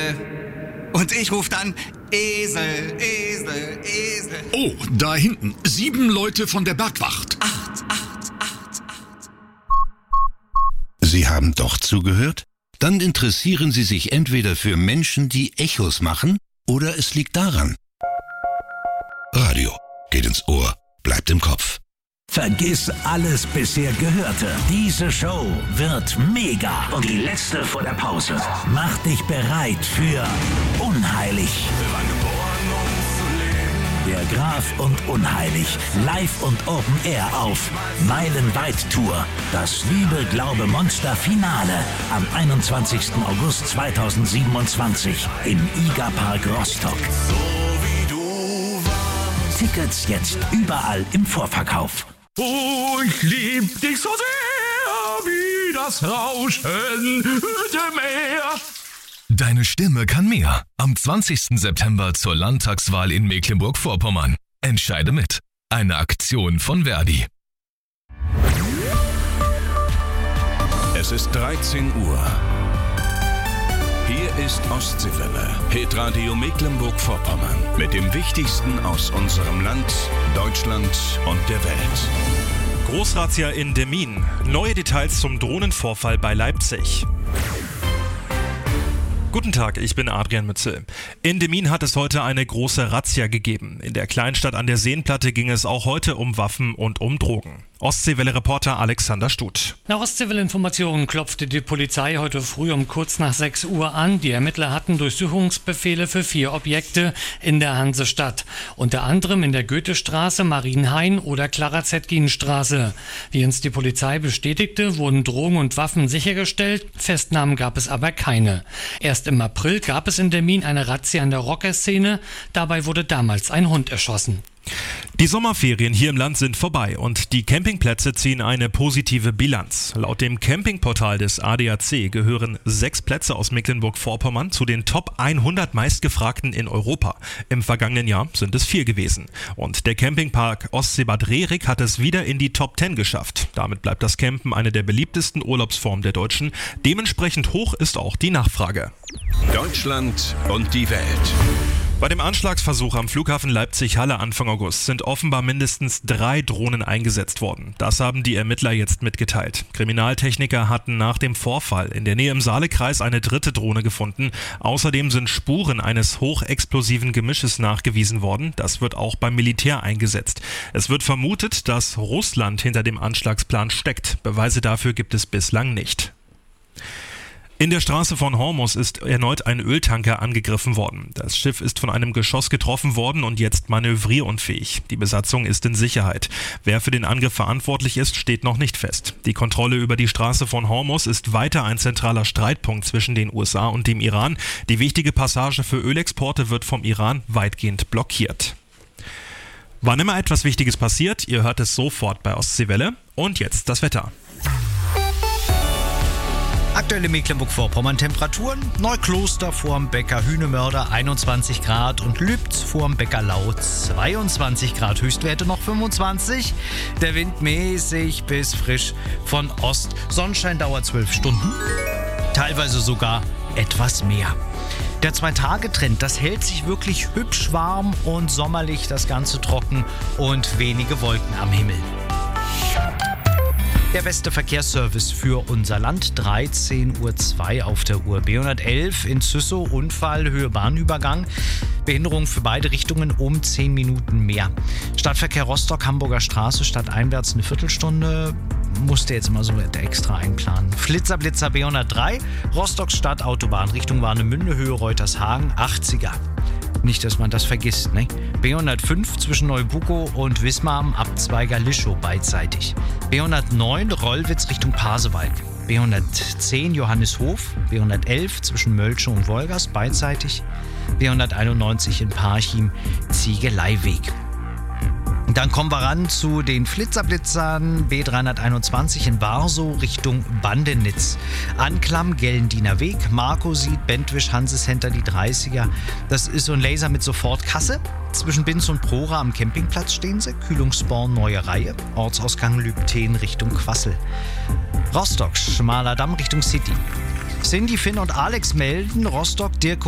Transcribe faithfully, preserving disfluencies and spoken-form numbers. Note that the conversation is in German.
Esel. Und ich rufe dann, Esel, Esel, Esel. Oh, da hinten. Sieben Leute von der Bergwacht. Acht, acht, acht, acht. Sie haben doch zugehört? Dann interessieren Sie sich entweder für Menschen, die Echos machen, oder es liegt daran. Radio geht ins Ohr, bleibt im Kopf. Vergiss alles bisher Gehörte. Diese Show wird mega. Und die letzte vor der Pause. Mach dich bereit für Unheilig. Der Graf und Unheilig. Live und Open Air auf Meilenweit Tour. Das Liebe, Glaube, Monster Finale am einundzwanzigsten August zweitausendsiebenundzwanzig im Iga-Park Rostock. Tickets jetzt überall im Vorverkauf. Oh, ich lieb dich so sehr wie das Rauschen der Meer. Deine Stimme kann mehr. Am zwanzigsten September zur Landtagswahl in Mecklenburg-Vorpommern. Entscheide mit. Eine Aktion von Verdi. Es ist dreizehn Uhr. Hier ist Ostseewelle, Hitradio Mecklenburg-Vorpommern. Mit dem Wichtigsten aus unserem Land, Deutschland und der Welt. Großrazzia in Demmin. Neue Details zum Drohnenvorfall bei Leipzig. Guten Tag, ich bin Adrian Mützel. In Demmin hat es heute eine große Razzia gegeben. In der Kleinstadt an der Seenplatte ging es auch heute um Waffen und um Drogen. Ostseewelle-Reporter Alexander Stuth. Nach Ostseewelle-Informationen klopfte die Polizei heute früh um kurz nach sechs Uhr an. Die Ermittler hatten Durchsuchungsbefehle für vier Objekte in der Hansestadt. Unter anderem in der Goethestraße, Marienhain oder Clara-Zetkin-Straße. Wie uns die Polizei bestätigte, wurden Drogen und Waffen sichergestellt. Festnahmen gab es aber keine. Erst im April gab es in Demmin eine Razzia in der Rockerszene. Dabei wurde damals ein Hund erschossen. Die Sommerferien hier im Land sind vorbei und die Campingplätze ziehen eine positive Bilanz. Laut dem Campingportal des A D A C gehören sechs Plätze aus Mecklenburg-Vorpommern zu den Top hundert meistgefragten in Europa. Im vergangenen Jahr sind es vier gewesen. Und der Campingpark Ostseebad Rerik hat es wieder in die Top zehn geschafft. Damit bleibt das Campen eine der beliebtesten Urlaubsformen der Deutschen. Dementsprechend hoch ist auch die Nachfrage. Deutschland und die Welt. Bei dem Anschlagsversuch am Flughafen Leipzig-Halle Anfang August sind offenbar mindestens drei Drohnen eingesetzt worden. Das haben die Ermittler jetzt mitgeteilt. Kriminaltechniker hatten nach dem Vorfall in der Nähe im Saalekreis eine dritte Drohne gefunden. Außerdem sind Spuren eines hochexplosiven Gemisches nachgewiesen worden. Das wird auch beim Militär eingesetzt. Es wird vermutet, dass Russland hinter dem Anschlagsplan steckt. Beweise dafür gibt es bislang nicht. In der Straße von Hormuz ist erneut ein Öltanker angegriffen worden. Das Schiff ist von einem Geschoss getroffen worden und jetzt manövrierunfähig. Die Besatzung ist in Sicherheit. Wer für den Angriff verantwortlich ist, steht noch nicht fest. Die Kontrolle über die Straße von Hormuz ist weiter ein zentraler Streitpunkt zwischen den U S A und dem Iran. Die wichtige Passage für Ölexporte wird vom Iran weitgehend blockiert. Wann immer etwas Wichtiges passiert, ihr hört es sofort bei Ostseewelle. Und jetzt das Wetter. Aktuelle Mecklenburg-Vorpommern-Temperaturen: Neukloster vorm Bäcker Hühnemörder einundzwanzig Grad und Lübz vorm Bäcker Lau zweiundzwanzig Grad. Höchstwerte noch fünfundzwanzig. Der Wind mäßig bis frisch von Ost. Sonnenschein dauert zwölf Stunden. Teilweise sogar etwas mehr. Der Zwei-Tage-Trend, das hält sich wirklich hübsch warm und sommerlich, das Ganze trocken und wenige Wolken am Himmel. Der beste Verkehrsservice für unser Land, dreizehn Uhr zwei auf der Uhr. B hundertelf in Züssow, Unfall, Höhe Bahnübergang. Behinderung für beide Richtungen um zehn Minuten mehr. Stadtverkehr Rostock, Hamburger Straße, stadteinwärts eine Viertelstunde. Musste jetzt mal so extra einplanen. Flitzer, Blitzer B hundertdrei, Rostock Stadtautobahn, Richtung Warnemünde, Höhe Reutershagen, achtziger. Nicht, dass man das vergisst, ne? B hundertfünf zwischen Neubukow und Wismar am Abzweiger Lischow beidseitig. B hundertneun Rollwitz Richtung Pasewalk. B hundertzehn Johannishof. B hundertelf zwischen Mölsche und Wolgast beidseitig. B hunderteinundneunzig in Parchim Ziegeleiweg. Dann kommen wir ran zu den Flitzerblitzern. B dreihunderteinundzwanzig in Warsow Richtung Bandenitz. Anklam, Gellendiener Weg, Markosit, Bentwisch, Hansecenter, die dreißiger. Das ist so ein Laser mit Sofortkasse. Zwischen Binz und Prora am Campingplatz stehen sie. Kühlungsborn, neue Reihe. Ortsausgang Lübten Richtung Quassel. Rostock, Schmaler Damm Richtung City. Cindy, Finn und Alex melden. Rostock, Dirk